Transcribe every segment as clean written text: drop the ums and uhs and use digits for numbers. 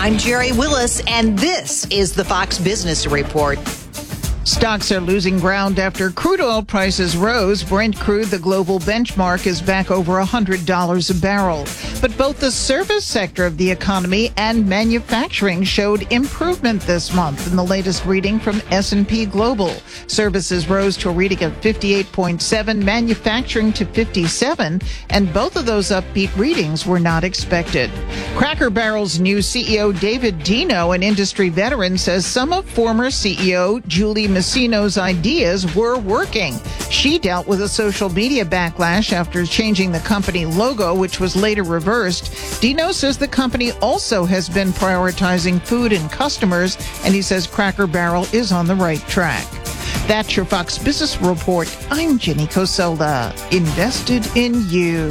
I'm Jerry Willis, and this is the Fox Business Report. Stocks are losing ground after crude oil prices rose. Brent crude, the global benchmark, is back over $100 a barrel. But both the service sector of the economy and manufacturing showed improvement this month in the latest reading from S&P Global. Services rose to a reading of 58.7, manufacturing to 57, and both of those upbeat readings were not expected. Cracker Barrel's new CEO, David Deno, an industry veteran, says some of former CEO Julie Masino's ideas were working. She dealt with a social media backlash after changing the company logo, which was later reversed. Deno says the company also has been prioritizing food and customers, and he says Cracker Barrel is on the right track. That's your Fox Business Report. I'm Jenny Cosola. Invested in you.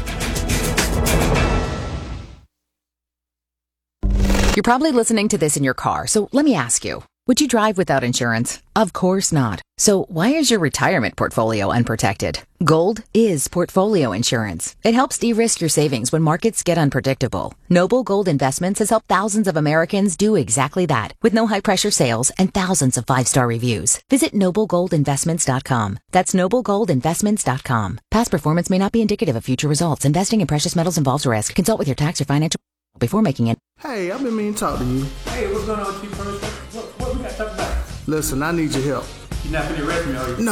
You're probably listening to this in your car, so let me ask you. Would you drive without insurance? Of course not. So why is your retirement portfolio unprotected? Gold is portfolio insurance. It helps de-risk your savings when markets get unpredictable. Noble Gold Investments has helped thousands of Americans do exactly that, with no high-pressure sales and thousands of 5-star reviews. Visit noblegoldinvestments.com. That's noblegoldinvestments.com. Past performance may not be indicative of future results. Investing in precious metals involves risk. Consult with your tax or financial before making it. Hey, I've been meaning to talk to you. Hey, what's going on with you first? What we got to talk about? Listen, I need your help. You're not going to arrest me, are you?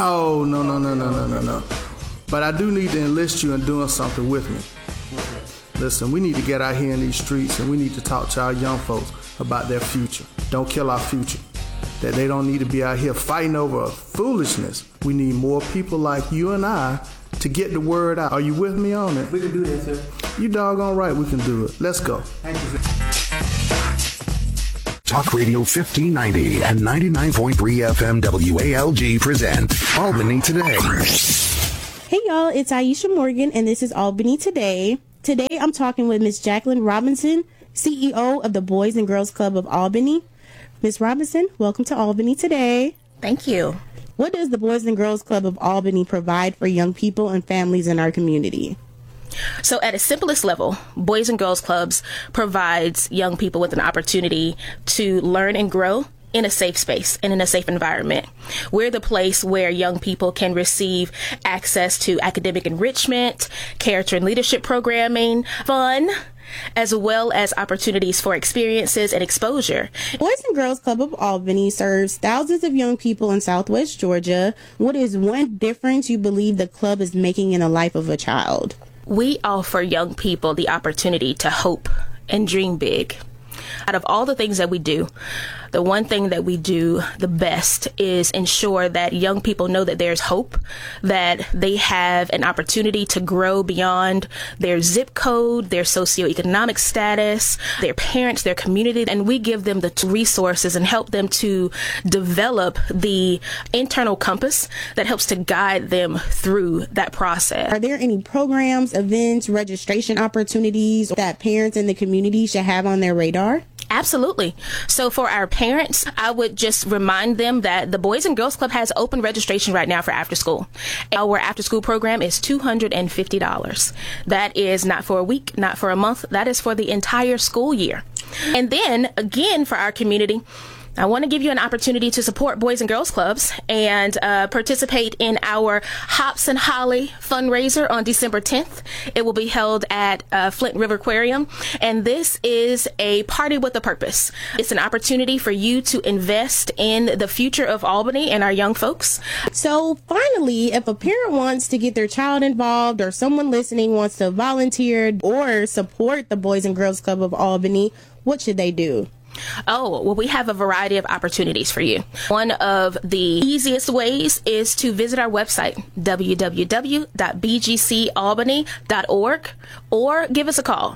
No. But I do need to enlist you in doing something with me. Okay. Listen, we need to get out here in these streets and we need to talk to our young folks about their future. Don't kill our future. That they don't need to be out here fighting over foolishness. We need more people like you and I to get the word out. Are you with me on it? We can do that, sir. You doggone right we can do it. Let's go. Thank you, sir. Talk Radio 1590 and 99.3 FM WALG present Albany Today. Hey y'all, it's Aisha Morgan and this is Albany Today. Today I'm talking with Miss Jacqueline Robinson, CEO of the Boys and Girls Club of Albany. Miss Robinson, welcome to Albany Today. Thank you. What does the Boys and Girls Club of Albany provide for young people and families in our community? So at its simplest level, Boys and Girls Clubs provides young people with an opportunity to learn and grow in a safe space and in a safe environment. We're the place where young people can receive access to academic enrichment, character and leadership programming, fun, as well as opportunities for experiences and exposure. Boys and Girls Club of Albany serves thousands of young people in Southwest Georgia. What is one difference you believe the club is making in the life of a child? We offer young people the opportunity to hope and dream big. Out of all the things that we do, the one thing that we do the best is ensure that young people know that there's hope, that they have an opportunity to grow beyond their zip code, their socioeconomic status, their parents, their community, and we give them the resources and help them to develop the internal compass that helps to guide them through that process. Are there any programs, events, registration opportunities that parents in the community should have on their radar? Absolutely. So for our parents, I would just remind them that the Boys and Girls Club has open registration right now for after school. Our after school program is $250. That is not for a week, not for a month. That is for the entire school year. And then again, for our community, I want to give you an opportunity to support Boys and Girls Clubs and participate in our Hops and Holly fundraiser on December 10th. It will be held at Flint River Aquarium, and this is a party with a purpose. It's an opportunity for you to invest in the future of Albany and our young folks. So finally, if a parent wants to get their child involved or someone listening wants to volunteer or support the Boys and Girls Club of Albany, what should they do? Oh, well, we have a variety of opportunities for you. One of the easiest ways is to visit our website, www.bgcalbany.org, or give us a call,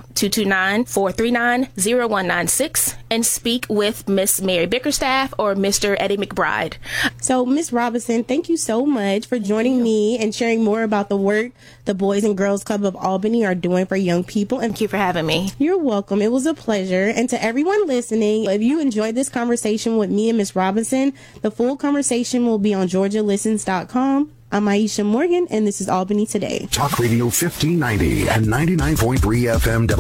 229-439-0196, and speak with Miss Mary Bickerstaff or Mr. Eddie McBride. So, Miss Robinson, thank you so much for joining me and sharing more about the work the Boys and Girls Club of Albany are doing for young people. And thank you for having me. You're welcome. It was a pleasure. And to everyone listening, if you enjoyed this conversation with me and Miss Robinson, the full conversation will be on GeorgiaListens.com. I'm Aisha Morgan, and this is Albany Today. Talk Radio 1590 and 99.3 FM